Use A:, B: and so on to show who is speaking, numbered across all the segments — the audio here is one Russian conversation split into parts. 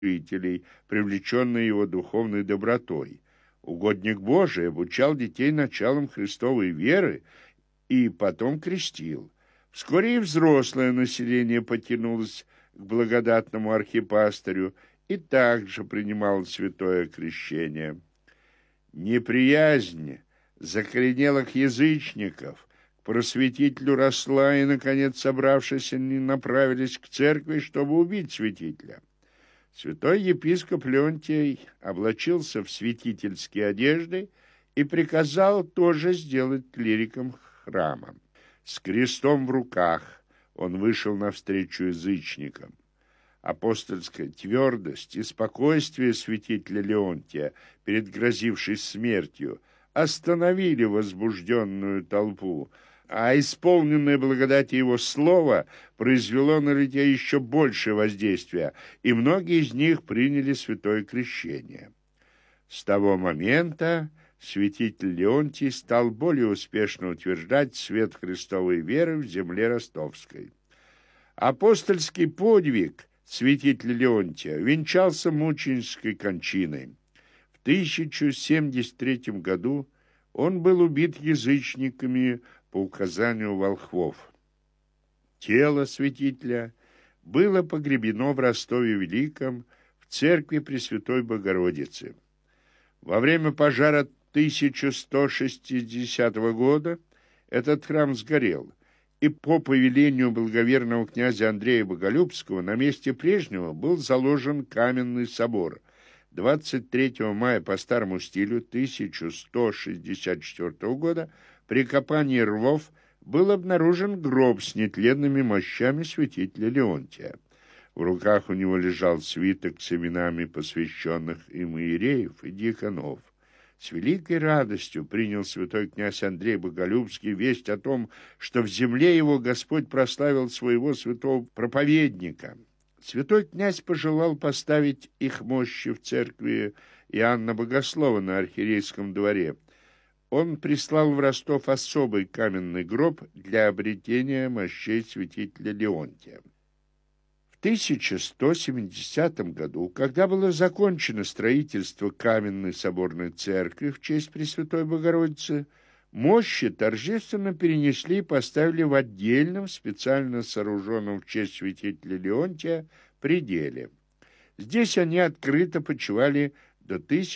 A: жителей, привлеченные его духовной добротой. Угодник Божий обучал детей началам Христовой веры и потом крестил. Вскоре и взрослое население потянулось к благодатному архипастырю и также принимало святое крещение. Неприязнь закоренелых язычников к просветителю росла, и, наконец, собравшись, они направились к церкви, чтобы убить святителя. Святой епископ Леонтий облачился в святительские одежды и приказал тоже сделать клириком храма. С крестом в руках он вышел навстречу язычникам. Апостольская твердость и спокойствие святителя Леонтия перед грозившей смертью остановили возбужденную толпу, а исполненное благодати его слова произвело на людей еще большее воздействие, и многие из них приняли святое крещение. С того момента святитель Леонтий стал более успешно утверждать свет Христовой веры в земле ростовской. Апостольский подвиг святителя Леонтия венчался мученической кончиной. В 1073 году он был убит язычниками по указанию волхвов. Тело святителя было погребено в Ростове-Великом в церкви Пресвятой Богородицы. Во время пожара 1160 года этот храм сгорел, и по повелению благоверного князя Андрея Боголюбского на месте прежнего был заложен каменный собор. 23 мая по старому стилю 1164 года при копании рвов был обнаружен гроб с нетленными мощами святителя Леонтия. В руках у него лежал свиток с именами посвященных им иереев и диаконов. С великой радостью принял святой князь Андрей Боголюбский весть о том, что в земле его Господь прославил своего святого проповедника. Святой князь пожелал поставить их мощи в церкви Иоанна Богослова на архиерейском дворе. Он прислал в Ростов особый каменный гроб для обретения мощей святителя Леонтия. В 1170 году, когда было закончено строительство каменной соборной церкви в честь Пресвятой Богородицы, мощи торжественно перенесли и поставили в отдельном, специально сооруженном в честь святителя Леонтия, пределе. Здесь они открыто почивали до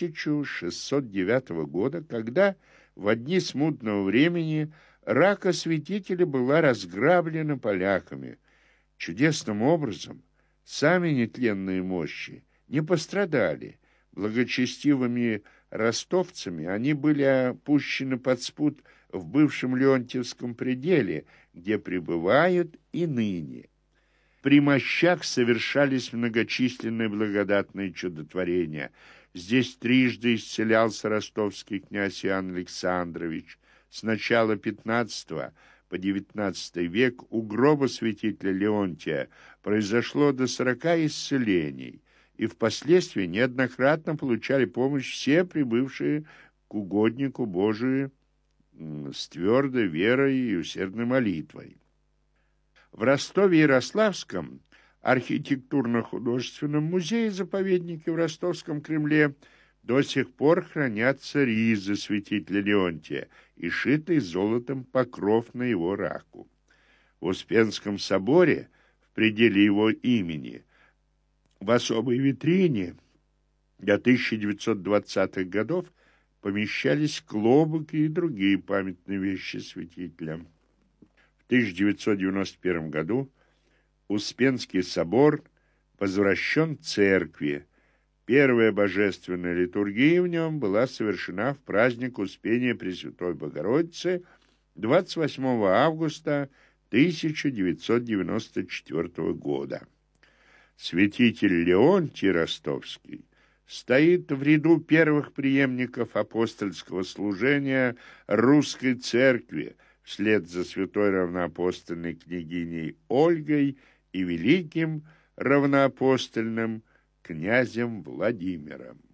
A: 1609 года, когда в дни смутного времени рака святителя была разграблена поляками. Чудесным образом сами нетленные мощи не пострадали. Благочестивыми ростовцами они были опущены под спут в бывшем Леонтьевском пределе, где пребывают и ныне. При мощах совершались многочисленные благодатные чудотворения. Здесь трижды исцелялся ростовский князь Иоанн Александрович. С начала XV по XIX век у гроба святителя Леонтия произошло до 40 исцелений, и впоследствии неоднократно получали помощь все прибывшие к угоднику Божию с твердой верой и усердной молитвой. В Ростове-Ярославском архитектурно-художественном музее-заповеднике в Ростовском Кремле до сих пор хранятся ризы святителя Леонтия и шитый золотом покров на его раку. В Успенском соборе, в пределе его имени, в особой витрине до 1920-х годов помещались клобуки и другие памятные вещи святителя. В 1991 году Успенский собор возвращен церкви. Первая божественная литургия в нем была совершена в праздник Успения Пресвятой Богородицы 28 августа 1994 года. Святитель Леонтий Ростовский стоит в ряду первых преемников апостольского служения русской церкви вслед за святой равноапостольной княгиней Ольгой и великим равноапостольным князем Владимиром.